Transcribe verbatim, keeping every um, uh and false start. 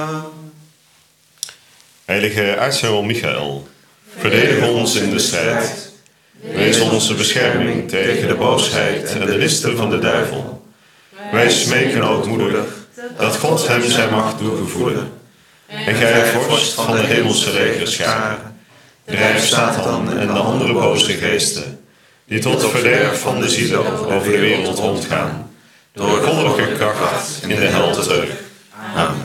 Heilige aartsengel Michael, verdedig ons in de strijd. Wees onze bescherming tegen de boosheid en de listen van de duivel. Wij smeken ootmoedig dat God hem zijn macht doet gevoelen. En gij, vorst van de hemelse legerscharen, drijf Satan en de andere boze geesten, die tot verderf van de zielen over de wereld rondgaan, door goddelijke kracht in de hel terug. Amen.